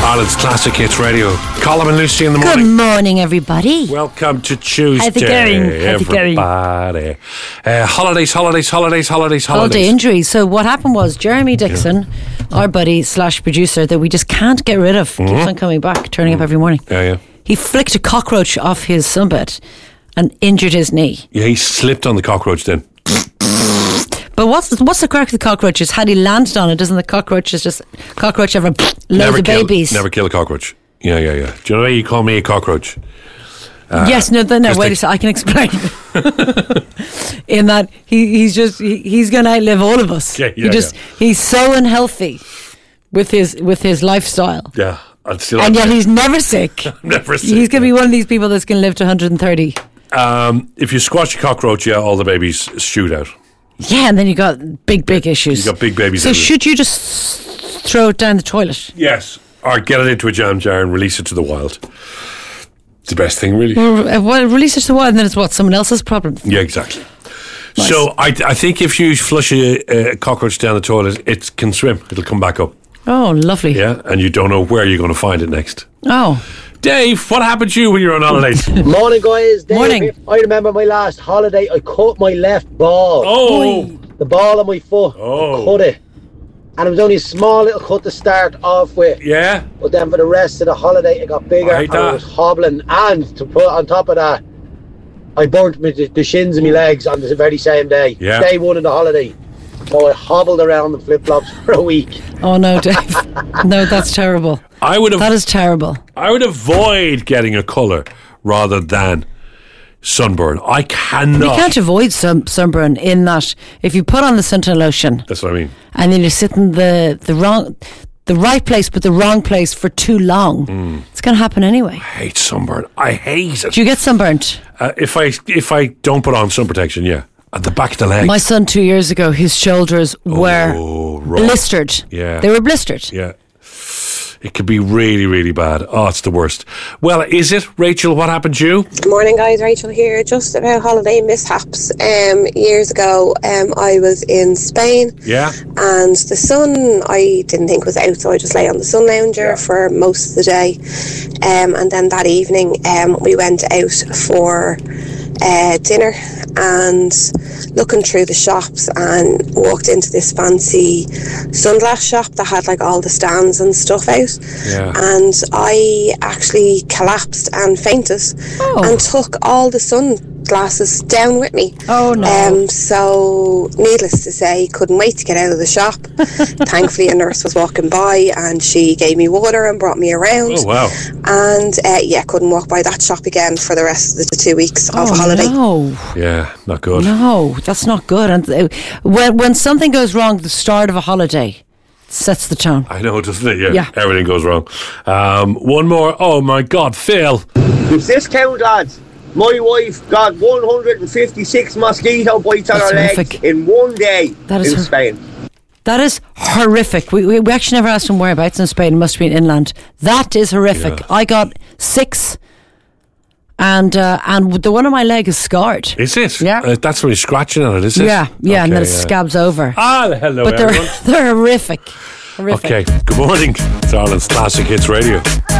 Ireland's Classic Hits Radio. Colin and Lucy in the morning. Good morning, everybody. Welcome to Tuesday. How's it going? Everybody. Holidays. Holiday injuries. So what happened was Jeremy Dixon, our buddy / producer that we just can't get rid of, keeps on coming back, turning up every morning. Yeah. He flicked a cockroach off his sunbed and injured his knee. Yeah, he slipped on the cockroach then. But what's the crack with the cockroaches? Had he landed on it, doesn't the cockroach ever loads of babies? Never kill a cockroach. Yeah. Do you know why you call me a cockroach? Yes, no, wait a second, I can explain. In that he's going to outlive all of us. He's so unhealthy with his lifestyle. Yeah, and yet he's never sick. Never sick. He's going to be one of these people that's going to live to 130. If you squash a cockroach, all the babies shoot out. Yeah, and then you got big issues. You got big babies. So should you just throw it down the toilet? Yes, or get it into a jam jar and release it to the wild. It's the best thing, really. Well, release it to the wild, and then it's someone else's problem. Yeah, exactly. Nice. So I think if you flush a cockroach down the toilet, it can swim. It'll come back up. Oh, lovely. Yeah, and you don't know where you're going to find it next. Oh. Dave, what happened to you when you were on holidays? Morning, guys. Dave, morning. I remember my last holiday. I cut my left ball. Oh. The ball on my foot. Oh. I cut it. And it was only a small little cut to start off with. Yeah. But then for the rest of the holiday, it got bigger. I was hobbling. And to put on top of that, I burnt the shins of my legs on the very same day. Yeah. Day one of the holiday. So I hobbled around in flip-flops for a week. Oh, no, Dave. No, that's terrible. That is terrible. I would avoid getting a colour rather than sunburn. I cannot. You can't avoid sunburn in that if you put on the suntan lotion. That's what I mean. And then you sit in the right place but the wrong place for too long. It's going to happen anyway. I hate sunburn. I hate it. Do you get sunburnt? If I don't put on sun protection, yeah. At the back of the legs. My son 2 years ago, his shoulders were blistered. Yeah. They were blistered. Yeah. It could be really, really bad. Oh, it's the worst. Well, is it? Rachel, what happened to you? Good morning, guys. Rachel here. Just about holiday mishaps. Years ago, I was in Spain. Yeah. And the sun, I didn't think was out, so I just lay on the sun lounger for most of the day. And then that evening, we went out for dinner and looking through the shops and walked into this fancy sunglass shop that had like all the stands and stuff out. Yeah. And I actually collapsed and fainted and took all the sunglasses down with me. Oh no. So needless to say, couldn't wait to get out of the shop. Thankfully a nurse was walking by and she gave me water and brought me around. Oh wow. And couldn't walk by that shop again for the rest of the 2 weeks of holiday. No. Yeah, not good. No, that's not good. And when something goes wrong at the start of a holiday, it sets the tone. I know, doesn't it? Yeah. Everything goes wrong. One more. Oh my God, Phil. Does this count, lads? My wife got 156 mosquito bites on her legs in one day in Spain. That is horrific. We actually never asked him whereabouts in Spain. It must have been inland. That is horrific. Yeah. I got 6, and the one on my leg is scarred. Is it? Yeah. That's when you're scratching on it, is it? Yeah, okay, and then it scabs over. Hello, but everyone. They're horrific. Okay, good morning. It's Ireland's Classic Hits Radio.